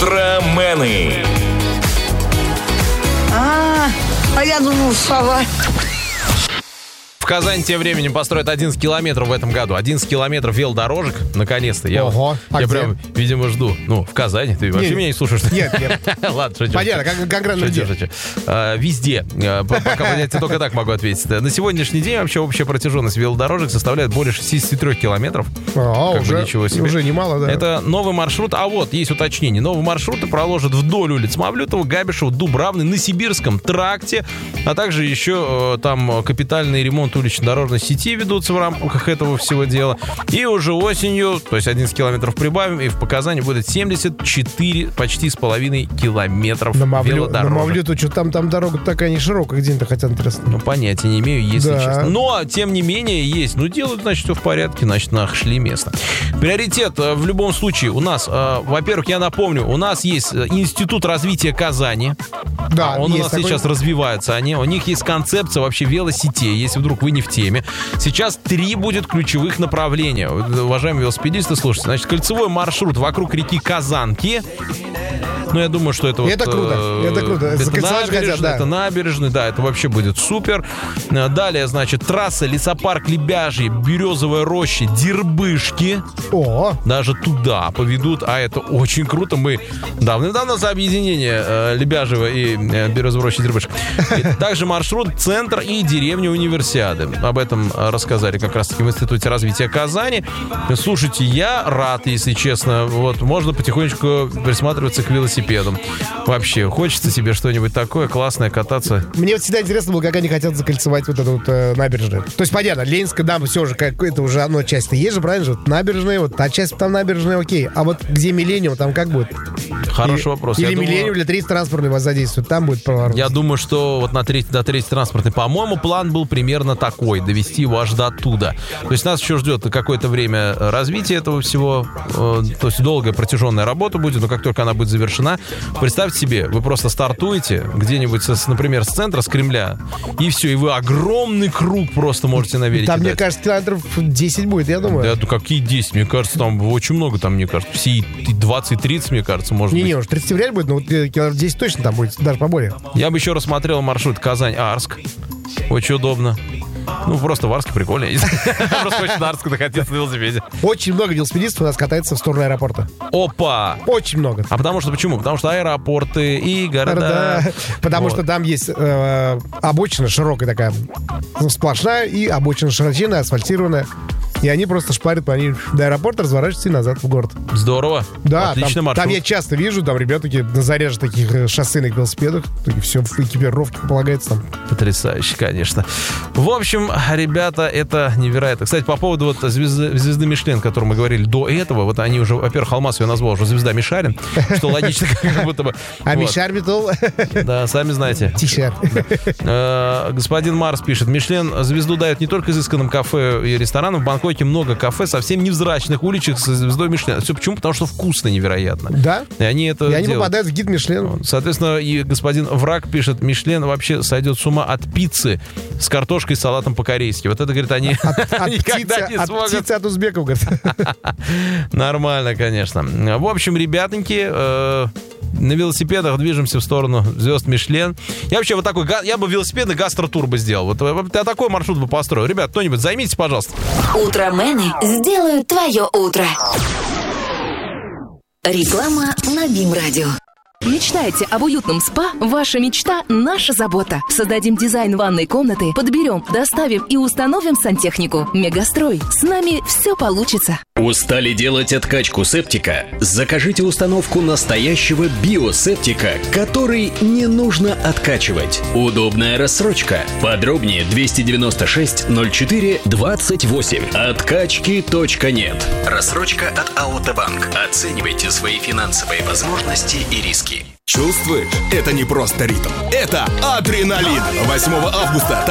Утромены. А я думал, сова. В Казани тем временем построят 11 километров в этом году. 11 километров велодорожек, наконец-то. Я прям, видимо, жду. Ну, в Казани. Ты вообще меня не слушаешь? Нет. Ладно, шучу. Понятно, конкретно где? Везде. Пока понять, я только так могу ответить. На сегодняшний день вообще общая протяженность велодорожек составляет более 63 километров. Ничего себе. Уже немало, да. Это новый маршрут. А вот, есть уточнение. Новый маршрут проложат вдоль улиц Мавлютова, Габишева, Дубравны, на Сибирском тракте, а также еще там капитальный ремонт улично-дорожной сети ведутся в рамках этого всего дела. И уже осенью, то есть 11 километров прибавим, и в показании будет 74 почти с половиной километров велодорожек. На Мавлюту, что там дорога такая не широкая, где-то хотя интересно. Ну, понятия не имею, если честно. Но, тем не менее, есть. Ну, делают, значит, все в порядке, значит, нашли место. Приоритет в любом случае у нас, во-первых, я напомню, у нас есть Институт развития Казани. Да, он у нас сейчас развивается. У них есть концепция вообще велосетей, если вдруг вы не в теме. Сейчас 3 будет ключевых направления. Уважаемые велосипедисты, слушайте. Значит, кольцевой маршрут вокруг реки Казанки. Ну, я думаю, что это круто. Это круто. Это набережная, да, это вообще будет супер. Далее, значит, трасса лесопарк Лебяжий, Березовая роща, Дербышки. Даже туда поведут, а это очень круто. Мы давным-давно за объединение Лебяжьего и Березовой рощи, Дербышек. Также маршрут центр и деревня Универсиады. Об этом рассказали как раз-таки в Институте развития Казани. Слушайте, я рад, если честно. Вот, можно потихонечку присматриваться к велосипедам. Вообще, хочется себе что-нибудь такое классное кататься. Мне вот всегда интересно было, как они хотят закольцевать вот эту вот набережную. То есть, понятно, Ленинская, да, все же, это уже одно часть-то есть же, правильно же? Вот набережная, вот та часть там набережная, окей. А вот где Миллениум, там как будет? Хороший вопрос. Или Миллениум для третьей транспортной вас задействует, там будет поворот. Я думаю, что вот до третьей транспортной, по-моему, план был примерно такой, довести его аж до оттуда. То есть нас еще ждет какое-то время развития этого всего, то есть долгая протяженная работа будет, но как только она будет завершена, представьте себе, вы просто стартуете где-нибудь, например, с центра, с Кремля, и все, и вы огромный круг просто можете на велике там, дать. Мне кажется, километров 10 будет, я думаю. Да, какие 10? Мне кажется, там очень много, мне кажется. Все 20-30, мне кажется, может быть. Не, уж 30 вряд ли будет, но вот километров 10 точно там будет, даже поболее. Я бы еще рассмотрел маршрут Казань-Арск. Очень удобно. Ну, просто в Арске прикольно. Просто очень на Арск находиться на велосипеде. Очень много велосипедистов у нас катается в сторону аэропорта. Опа! Очень много. А потому что почему? Потому что аэропорты и города. Потому что там есть обочина широкая такая, сплошная, и обочина широченная, асфальтированная. И они просто шпарят по ней до аэропорта, разворачиваются и назад в город. Здорово. Да, отличный маршрут. Там я часто вижу, там ребята на заряженных таких шоссейных велосипедах. Все в экипировке полагается там. Потрясающе, конечно. В общем, ребята, это невероятно. Кстати, по поводу вот звезды Мишлен, о которой мы говорили до этого, вот они уже, во-первых, Алмаз ее назвал уже звезда Мишарин, что логично, как будто бы. А Мишар Битул? Да, сами знаете. Тишер. Господин Марс пишет, Мишлен звезду дает не только изысканным кафе и ресторанам, в Бангкоке много кафе совсем невзрачных уличек со звездой Мишлен. Все почему? Потому что вкусно невероятно. Да? И они это делают. попадают в гид Мишлен. Соответственно, и господин Враг пишет, Мишлен вообще сойдет с ума от пиццы с картошкой и салатом по-корейски. Вот это, говорит, они никогда не смогут. От птицы, от узбеков, говорит. Нормально, конечно. В общем, ребятоньки, на велосипедах движемся в сторону звезд Мишлен. Я вообще вот такой, я бы велосипедный гастротур бы сделал. Вот я такой маршрут бы построил. Ребят, кто-нибудь займитесь, пожалуйста. Утромены сделают твое утро. Реклама на БИМ-радио. Мечтаете об уютном спа? Ваша мечта – наша забота. Создадим дизайн ванной комнаты, подберем, доставим и установим сантехнику. Мегастрой. С нами все получится. Устали делать откачку септика? Закажите установку настоящего биосептика, который не нужно откачивать. Удобная рассрочка. Подробнее 296 04 28. Откачки.нет. Рассрочка от АОТ-банк. Оценивайте свои финансовые возможности и риски. Чувствуешь? Это не просто ритм. Это адреналин. 8 августа